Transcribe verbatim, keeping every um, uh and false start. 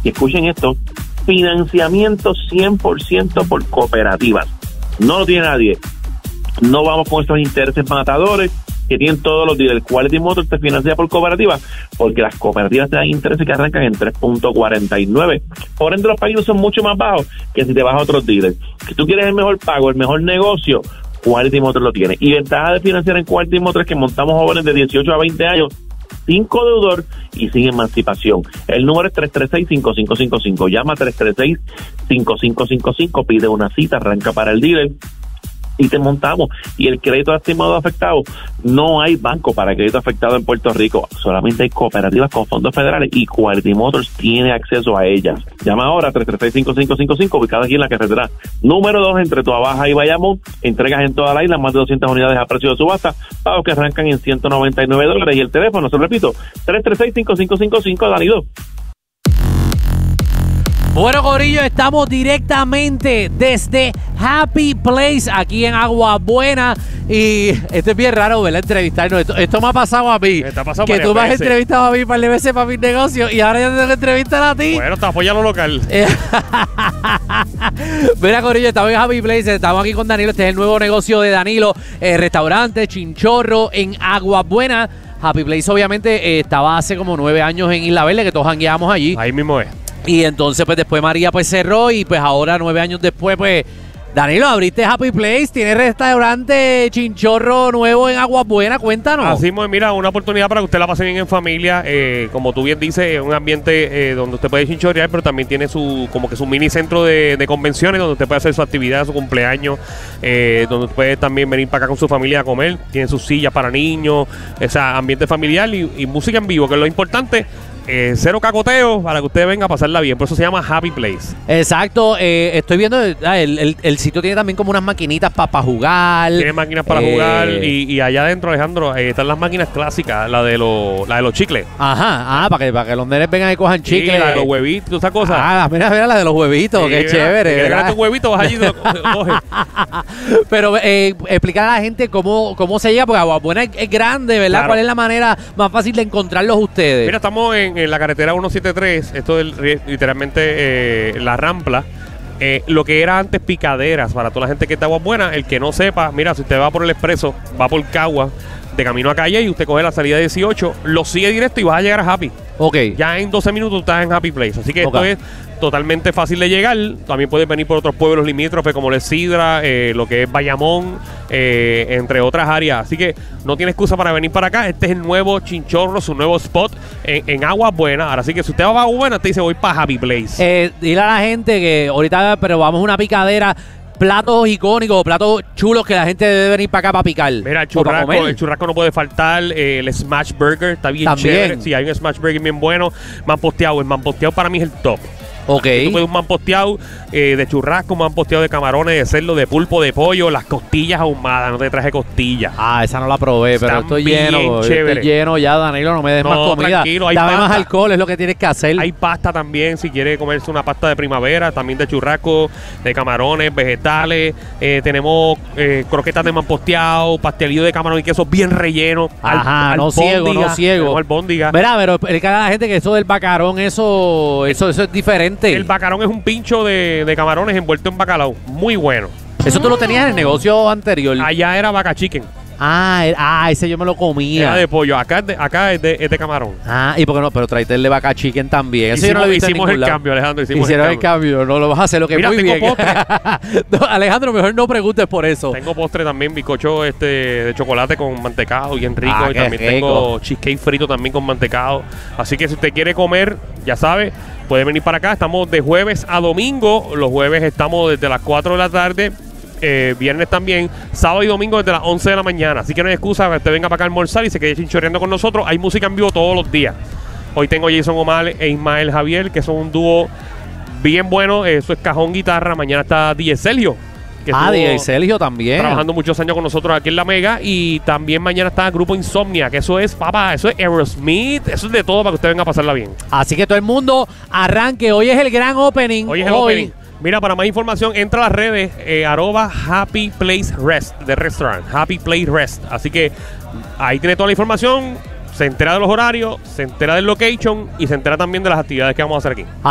Y escuchen esto, financiamiento cien por ciento por cooperativas. No lo tiene nadie. No vamos con estos intereses matadores que tienen todos los dealers. Quality Motors te financia por cooperativa, porque las cooperativas te dan intereses que arrancan en tres punto cuarenta y nueve. Por ende, los pagos son mucho más bajos que si te vas a otros dealers. Si tú quieres el mejor pago, el mejor negocio, Quality Motors lo tiene. Y ventaja de financiar en Quality Motors es que montamos jóvenes de dieciocho a veinte años sin codeudor y sin emancipación. El número es tres tres seis, cinco cinco cinco cinco. Llama tres tres seis, cinco cinco cinco cinco, pide una cita, arranca para el dealer y te montamos. Y el crédito estimado afectado, no hay banco para crédito afectado en Puerto Rico, solamente hay cooperativas con fondos federales y Quality Motors tiene acceso a ellas. Llama ahora a tres tres seis, cinco cinco cinco cinco, ubicada aquí en la carretera número dos entre Toa Baja y Bayamón. Entregas en toda la isla, más de doscientas unidades a precio de subasta, pagos que arrancan en ciento noventa y nueve dólares. Y el teléfono, se lo repito, tres tres seis, cinco cinco cinco cinco, Danido. Bueno, corillo, estamos directamente desde Happy Place, aquí en Agua Buena. Y esto es bien raro, ¿verdad? Entrevistarnos. Esto, esto me ha pasado a mí. Me te ha pasado que tú me has veces. entrevistado a mí para el veces para mis negocios y ahora ya te tengo que entrevistar a ti. Bueno, te apoya lo local. Mira, corillo, estamos en Happy Place. Estamos aquí con Danilo. Este es el nuevo negocio de Danilo. Eh, restaurante Chinchorro en Agua Buena. Happy Place, obviamente, eh, estaba hace como nueve años en Isla Verde, que todos jangueamos allí. Ahí mismo es. Y entonces, pues, después María, pues, cerró y, pues, ahora, nueve años después, pues, Danilo, abriste Happy Place, tienes restaurante Chinchorro nuevo en Agua Buena, cuéntanos. Así, pues, mira, una oportunidad para que usted la pase bien en familia, eh, como tú bien dices, un ambiente eh, donde usted puede chinchorrear, pero también tiene su, como que su mini centro de, de convenciones, donde usted puede hacer su actividad, su cumpleaños, eh, donde usted puede también venir para acá con su familia a comer, tiene sus sillas para niños, o sea, ambiente familiar y, y música en vivo, que es lo importante. Eh, cero cacoteo para que usted venga a pasarla bien. Por eso se llama Happy Place. Exacto. Eh, estoy viendo, ah, el, el, el sitio tiene también como unas maquinitas para pa jugar. Tiene máquinas para eh, jugar. Y, y allá adentro, Alejandro, eh, están las máquinas clásicas, la de, lo, la de los chicles. Ajá, ah, para que, para que los nenes vengan y cojan chicles. Sí, la de los huevitos, todas esas cosas. Ah, mira, mira la de los huevitos, Sí, qué mira, chévere. si quieres ¿verdad? ganar tus huevitos, vas allí y lo coges. Pero eh, explicar a la gente cómo, cómo se llega, porque Agua Buena es, es grande, ¿verdad? Claro. ¿Cuál es la manera más fácil de encontrarlos ustedes? Mira, estamos en, en la carretera ciento setenta y tres, esto es literalmente eh, la Rampla. Eh, lo que era antes Picaderas, para toda la gente que está Agua Buena, el que no sepa, mira, si usted va por el expreso, va por Cagua, de camino a Calle y usted coge la salida dieciocho, lo sigue directo y vas a llegar a Happy. Ok. Ya en doce minutos estás en Happy Place. Así que Okay. esto es totalmente fácil de llegar. También puedes venir por otros pueblos limítrofes como Les Sidra, eh, lo que es Bayamón, eh, entre otras áreas. Así que no tiene excusa para venir para acá. Este es el nuevo Chinchorro, su nuevo spot en, en Agua Buena. Ahora sí que si usted va a Agua Buena, te dice voy para Happy Place. Eh, dile a la gente que ahorita, pero vamos a una picadera, platos icónicos, platos chulos que la gente debe venir para acá para picar. Mira, el o para churrasco, comer. el churrasco no puede faltar, eh, el Smash Burger está bien También. chévere. Sí, hay un Smash Burger bien bueno. Manposteado, el manposteado para mí es el top. Ok. Tú puedes un manposteado eh, de churrasco, un manposteado de camarones, de cerdo, de pulpo, de pollo, las costillas ahumadas. No te traje costillas. Ah, esa no la probé, pero Están estoy bien lleno. chévere. Estoy lleno ya, Danilo, no me des No, más comida. tranquilo, hay Dame más pasta. alcohol, es lo que tienes que hacer. Hay pasta también, si quiere comerse una pasta de primavera, también de churrasco, de camarones, vegetales. Eh, tenemos eh, croquetas de manposteado, pastelillo de camarón y queso bien relleno. Ajá, no ciego, no ciego. Tenemos albóndiga. Mira, pero explícale a la gente que eso del bacarón, eso, eso, eso es diferente. El bacarón es un pincho de, de camarones envuelto en bacalao. Muy bueno. Eso tú lo tenías en el negocio anterior. Allá era vaca chicken. Ah, el- ah, ese yo me lo comía. Era de pollo. Acá es de, acá es de, es de camarón. Ah, y por qué no, pero tráete el de vaca chicken también. Eso yo no lo he visto en hicimos ningún el lado. cambio, Alejandro. Hicimos Hicieron el el cambio. cambio, no lo vas a hacer, lo que Mira, muy tengo bien. postre. No, Alejandro, mejor no preguntes por eso. Tengo postre también, bizcocho este de chocolate con mantecado, bien rico. Ah, y qué también rico. tengo cheesecake frito también con mantecado. Así que si usted quiere comer, ya sabe, puede venir para acá. Estamos de jueves a domingo. Los jueves estamos desde las cuatro de la tarde. Eh, viernes también, sábado y domingo desde las once de la mañana. Así que no hay excusa que usted venga para acá a almorzar y se quede chinchorreando con nosotros. Hay música en vivo todos los días. Hoy tengo a Jason Omar e Ismael Javier, que son un dúo bien bueno. Eso es cajón guitarra. Mañana está D J Sergio, que Ah, estuvo D J Sergio también. trabajando muchos años con nosotros aquí en La Mega. Y también mañana está Grupo Insomnia, que eso es, papá, eso es Aerosmith. Eso es de todo para que usted venga a pasarla bien. Así que todo el mundo arranque. Hoy es el gran opening. Hoy es el opening. Mira, para más información, entra a las redes, eh, arroba Happy Place Rest, de restaurant, Happy Place Rest. Así que ahí tiene toda la información, se entera de los horarios, se entera del location y se entera también de las actividades que vamos a hacer aquí.